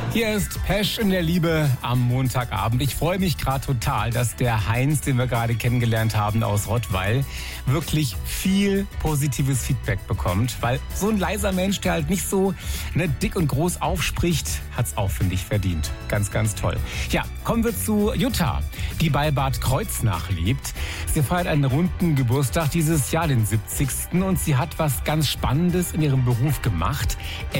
Hier ist Pesch in der Liebe am Montagabend. Ich freue mich gerade total, dass der Heinz, den wir gerade kennengelernt haben aus Rottweil, wirklich viel positives Feedback bekommt. Weil so ein leiser Mensch, der halt nicht so dick und groß aufspricht, hat's auch, finde ich, verdient. Ganz, ganz toll. Ja, kommen wir zu Jutta, die bei Bad Kreuznach lebt. Sie feiert einen runden Geburtstag dieses Jahr, den 70. Und sie hat was ganz Spannendes in ihrem Beruf gemacht.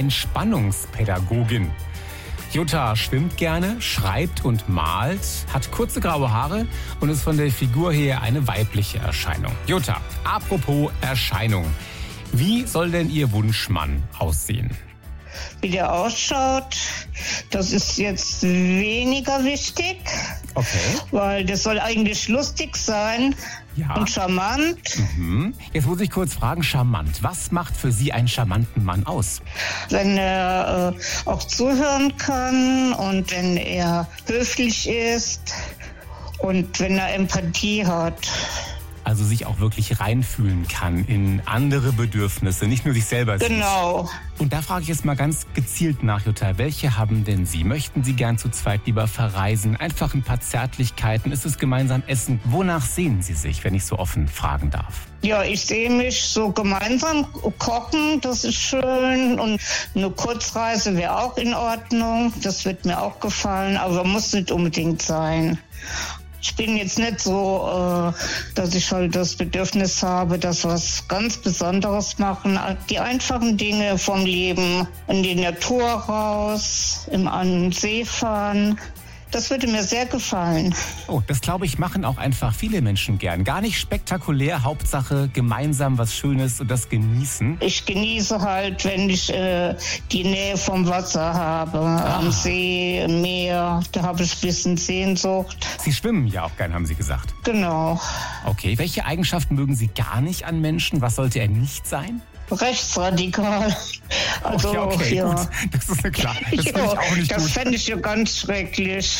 Entspannungspädagogin. Jutta schwimmt gerne, schreibt und malt, hat kurze graue Haare und ist von der Figur her eine weibliche Erscheinung. Jutta, apropos Erscheinung. Wie soll denn Ihr Wunschmann aussehen? Wie der ausschaut, das ist jetzt weniger wichtig, weil das soll eigentlich lustig sein und charmant. Jetzt muss ich kurz fragen, charmant. Was macht für Sie einen charmanten Mann aus? Wenn er auch zuhören kann und wenn er höflich ist und wenn er Empathie hat. Also sich auch wirklich reinfühlen kann in andere Bedürfnisse, nicht nur sich selber sieht. Genau. Und da frage ich jetzt mal ganz gezielt nach, Jutta, welche haben denn Sie? Möchten Sie gern zu zweit lieber verreisen? Einfach ein paar Zärtlichkeiten? Ist es gemeinsam essen? Wonach sehen Sie sich, wenn ich so offen fragen darf? Ja, ich sehe mich so gemeinsam kochen, das ist schön. Und eine Kurzreise wäre auch in Ordnung. Das wird mir auch gefallen, aber muss nicht unbedingt sein. Ich bin jetzt nicht so, dass ich halt das Bedürfnis habe, dass wir was ganz Besonderes machen. Die einfachen Dinge vom Leben, in die Natur raus, an den See fahren. Das würde mir sehr gefallen. Oh, das glaube ich, machen auch einfach viele Menschen gern. Gar nicht spektakulär, Hauptsache gemeinsam was Schönes und das genießen. Ich genieße halt, wenn ich die Nähe vom Wasser habe, am See, im Meer. Da habe ich ein bisschen Sehnsucht. Sie schwimmen ja auch gern, haben Sie gesagt. Genau. Okay, welche Eigenschaften mögen Sie gar nicht an Menschen? Was sollte er nicht sein? Rechtsradikal. Also, okay, gut. Das ist ja klar. Das finde ich auch nicht gut. Das fände ich ja ganz schrecklich.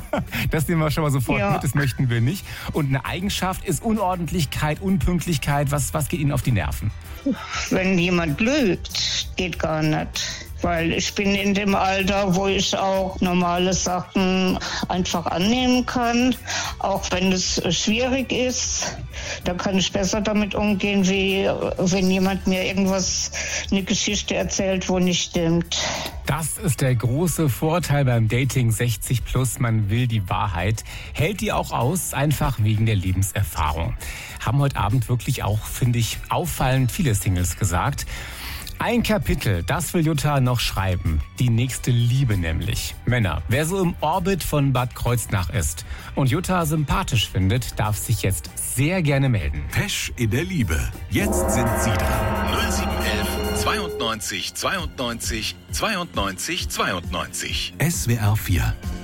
Das nehmen wir schon mal sofort mit, das möchten wir nicht. Und eine Eigenschaft ist Unordentlichkeit, Unpünktlichkeit. Was geht Ihnen auf die Nerven? Wenn jemand lügt, geht gar nicht. Weil ich bin in dem Alter, wo ich auch normale Sachen einfach annehmen kann, auch wenn es schwierig ist. Da kann ich besser damit umgehen, wie wenn jemand mir eine Geschichte erzählt, wo nicht stimmt. Das ist der große Vorteil beim Dating 60+. Man will die Wahrheit. Hält die auch aus, einfach wegen der Lebenserfahrung. Haben heute Abend wirklich auch, finde ich, auffallend viele Singles gesagt. Ein Kapitel, das will Jutta noch schreiben. Die nächste Liebe nämlich. Männer, wer so im Orbit von Bad Kreuznach ist und Jutta sympathisch findet, darf sich jetzt sehr gerne melden. Pesch in der Liebe. Jetzt sind Sie dran. 0711 92 92 92 92. SWR 4